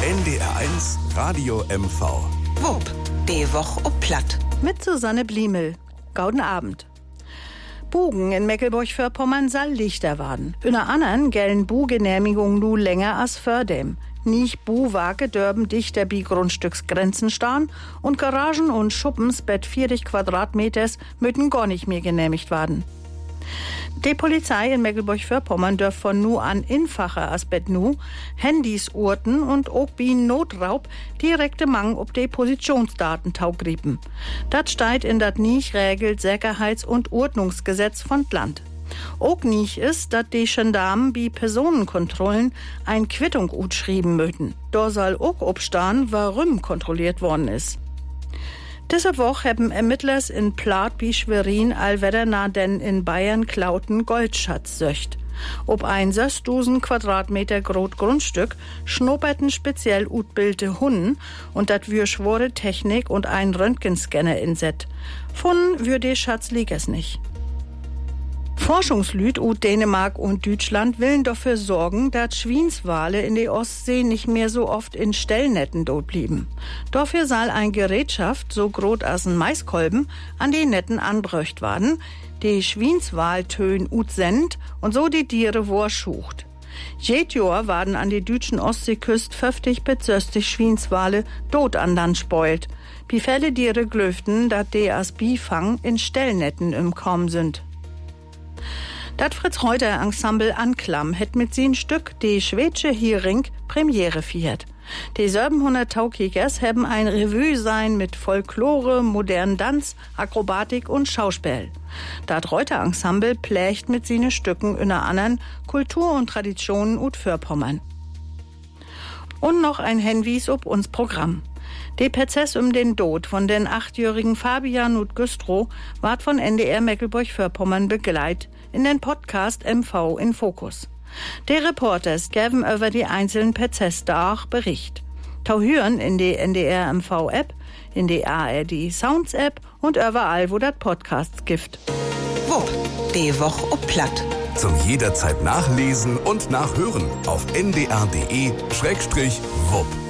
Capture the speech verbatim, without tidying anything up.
N D R eins Radio M V. Wupp, die Woche ob Platt. Mit Susanne Bliemel. Gauden Abend. Bugen in Mecklenburg-Vorpommern soll lichter werden. Unter anderem gelten Bu-Genehmigungen nu länger als fördem. Nicht Bu-Wage dürben dichter bi Grundstücksgrenzen stehen und Garagen und Schuppens bet vierzig Quadratmeters müssen gar nicht mehr genehmigt werden. Die Polizei in Mecklenburg-Vorpommern dürft von nu an einfacher als bet nu Handys orten und auch bi Notraub direkte Mang ob die Positionsdaten taugrieben. Das steht in dat nicht regelt Sicherheits- und Ordnungsgesetz von Land. Auch nicht ist, dass die Gendarmen bi Personenkontrollen ein Quittung utschrieben möchten. Da soll auch obstehen, warum kontrolliert worden ist. Diese Woche haben Ermittlers in Plath bi Schwerin allwedder na den in Bayern klauten Goldschatz söcht. Ob ein sechstausend Quadratmeter groß Grundstück schnupperten speziell utbildete Hunden und dat wür schwore Technik und ein Röntgenscanner inset. Von wür de Schatz lieg es nicht. Forschungslüd ut Dänemark und Deutschland willen dafür sorgen, dass Schwienswale in der Ostsee nicht mehr so oft in Stellnetten dort blieben. Dafür soll ein Gerätschaft, so groß als ein Maiskolben, an die Netten anbröcht werden, die Schwienswaltönen ut sendt und so die Tiere vorschucht. Jed Jahr werden an die deutschen Ostseeküste fünfzig bis sechzig Schwienswale tot an Land spoilt. Bi Fälle Tiere glöften, dass die als Bifang in Stellnetten im Kommen sind. Das Fritz-Reuter-Ensemble Anklam hat mit sin Stück die schwedische Hering Premiere feiert. Die siebenhundert Taukikers haben ein Revue sein mit Folklore, modernen Tanz, Akrobatik und Schauspiel. Das Reuter-Ensemble plächt mit sine Stücken unter anderem Kultur und Traditionen ut Vorpommern. Und noch ein Hinweis ob uns Programm. Die Prozess um den Tod von den achtjährigen Fabian und Güstrow ward von N D R Mecklenburg-Vorpommern begleitet in den Podcast M V in Fokus. Die Reporters geben über die einzelnen Prozesse auch Bericht. Tau hören in die N D R M V App, in die A R D Sounds App und überall, wo das Podcasts gibt. Wupp, die Woche ob Platt. Zum jederzeit nachlesen und nachhören auf n d r punkt d e Schrägstrich wupp.